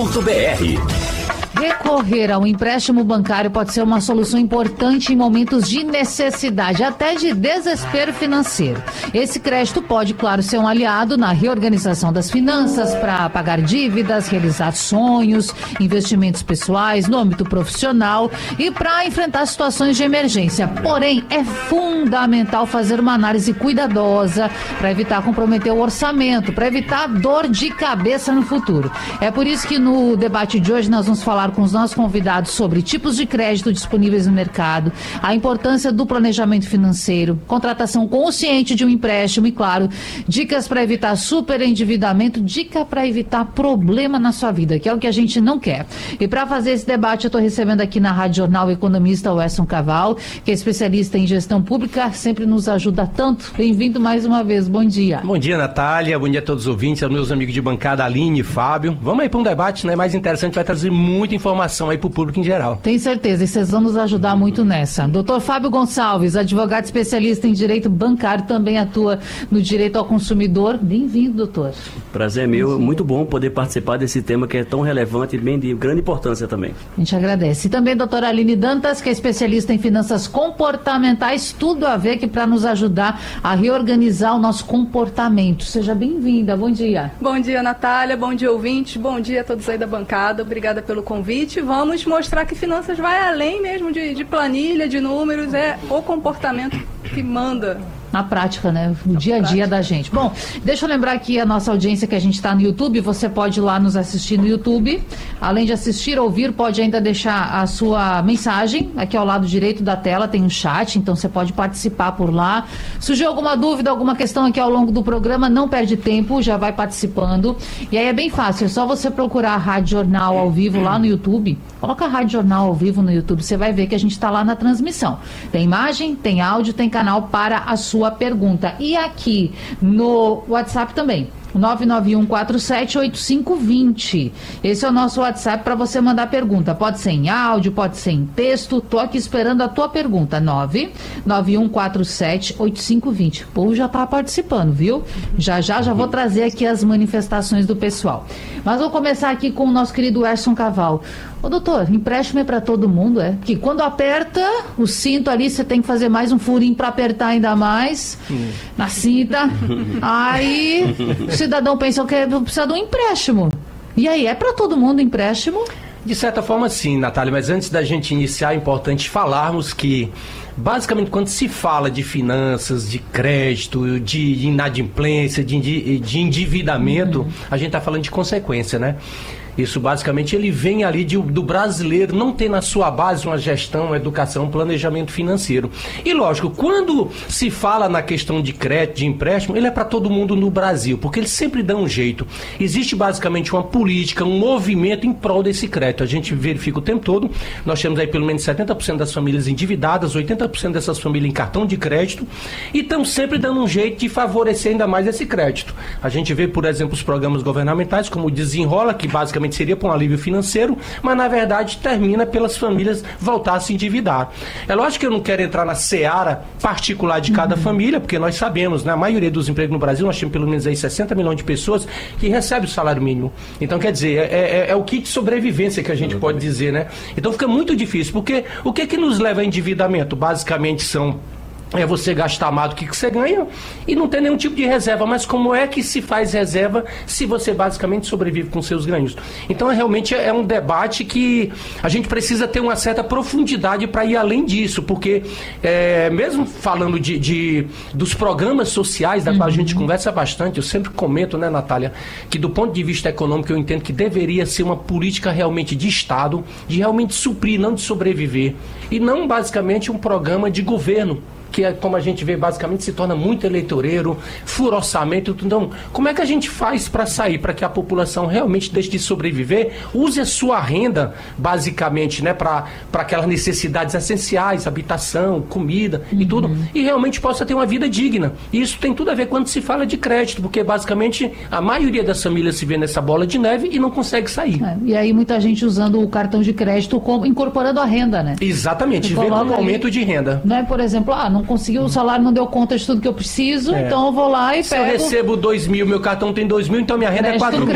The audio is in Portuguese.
Recorrer ao empréstimo bancário pode ser uma solução importante em momentos de necessidade, até de desespero financeiro. Esse crédito pode, claro, ser um aliado na reorganização das finanças para pagar dívidas, realizar sonhos, investimentos pessoais no âmbito profissional e para enfrentar situações de emergência. Porém, é fundamental fazer uma análise cuidadosa para evitar comprometer o orçamento, para evitar dor de cabeça no futuro. É por isso que no debate de hoje nós vamos falar com os nossos convidados sobre tipos de crédito disponíveis no mercado, a importância do planejamento financeiro, contratação consciente de um empréstimo e, claro, dicas para evitar superendividamento, dica para evitar problema na sua vida, que é o que a gente não quer. E para fazer esse debate, eu estou recebendo aqui na Rádio Jornal o economista Werson Caval, que é especialista em gestão pública, sempre nos ajuda tanto. Bem-vindo mais uma vez, bom dia. Bom dia, Natália, bom dia a todos os ouvintes, aos meus amigos de bancada, Aline e Fábio. Vamos aí para um debate, né, mais interessante, vai trazer muita informação aí para o público em geral. Tenho certeza, e vocês vão nos ajudar muito nessa. Doutor Fábio Gonçalves, advogado especialista em direito bancário, também atua no direito ao consumidor. Bem-vindo, doutor. Prazer meu, muito bom poder participar desse tema que é tão relevante e bem de grande importância também. A gente agradece. E também a doutora Aline Dantas, que é especialista em finanças comportamentais, tudo a ver que para nos ajudar a reorganizar o nosso comportamento. Seja bem-vinda, bom dia. Bom dia, Natália, bom dia, ouvintes, bom dia a todos aí da bancada, obrigada pelo convite. Vamos mostrar que finanças vai além mesmo de planilha, de números, é o comportamento que manda. Na prática, né? O dia a dia da gente. Bom, deixa eu lembrar aqui a nossa audiência que a gente está no YouTube. Você pode ir lá nos assistir no YouTube. Além de assistir, ouvir, pode ainda deixar a sua mensagem. Aqui ao lado direito da tela tem um chat, então você pode participar por lá. Surgiu alguma dúvida, alguma questão aqui ao longo do programa, não perde tempo, já vai participando. E aí é bem fácil, é só você procurar a Rádio Jornal ao vivo lá no YouTube. Coloca a Rádio Jornal ao vivo no YouTube, você vai ver que a gente está lá na transmissão. Tem imagem, tem áudio, tem canal para a sua pergunta. E aqui no WhatsApp também. 991478520. Esse é o nosso WhatsApp para você mandar pergunta. Pode ser em áudio, pode ser em texto. Tô aqui esperando a tua pergunta. 991478520. O povo já tá participando, viu? Já vou trazer aqui as manifestações do pessoal. Mas vou começar aqui com o nosso querido Werson Caval. Ô doutor, empréstimo é para todo mundo, é? Que quando aperta o cinto ali, você tem que fazer mais um furinho para apertar ainda mais na cinta. Aí o cidadão pensa que precisa de um empréstimo. E aí, é para todo mundo empréstimo? De certa forma, sim, Natália, mas antes da gente iniciar, é importante falarmos que, basicamente, quando se fala de finanças, de crédito, de inadimplência, de endividamento, a gente está falando de consequência, né? Isso, basicamente, ele vem ali do brasileiro não ter na sua base uma gestão, uma educação, um planejamento financeiro. E, lógico, quando se fala na questão de crédito, de empréstimo, ele é para todo mundo no Brasil, porque eles sempre dão um jeito. Existe, basicamente, uma política, um movimento em prol desse crédito. A gente verifica o tempo todo, nós temos aí pelo menos 70% das famílias endividadas, 80% dessas famílias em cartão de crédito, e estão sempre dando um jeito de favorecer ainda mais esse crédito. A gente vê, por exemplo, os programas governamentais, como o Desenrola, que basicamente seria para um alívio financeiro, mas na verdade termina pelas famílias voltar a se endividar. É lógico que eu não quero entrar na seara particular de cada família, porque nós sabemos, na maioria dos empregos no Brasil, nós temos pelo menos aí 60 milhões de pessoas que recebem o salário mínimo. Então, quer dizer, é o kit de sobrevivência que a gente pode dizer, né? Então fica muito difícil, porque o que nos leva a endividamento? Basicamente são você gastar mais do que você ganha e não ter nenhum tipo de reserva. Mas como é que se faz reserva se você basicamente sobrevive com seus ganhos? Então realmente é um debate que a gente precisa ter uma certa profundidade para ir além disso, porque mesmo falando dos programas sociais, da qual a gente conversa bastante, eu sempre comento, né, Natália, que do ponto de vista econômico eu entendo que deveria ser uma política realmente de Estado, de realmente suprir, não de sobreviver, e não basicamente um programa de governo, que é, como a gente vê, basicamente se torna muito eleitoreiro, fura orçamento. Então, como é que a gente faz para sair, para que a população realmente deixe de sobreviver, use a sua renda, basicamente, né, para aquelas necessidades essenciais, habitação, comida e tudo, e realmente possa ter uma vida digna. E isso tem tudo a ver quando se fala de crédito, porque basicamente a maioria das famílias se vê nessa bola de neve e não consegue sair. E aí muita gente usando o cartão de crédito incorporando a renda, né? Exatamente, vê como aumento de renda. Né? Por exemplo, não conseguiu o salário, não deu conta de tudo que eu preciso, então eu vou lá e Se pego. eu recebo 2.000, meu cartão tem 2.000, então minha renda é 4.000.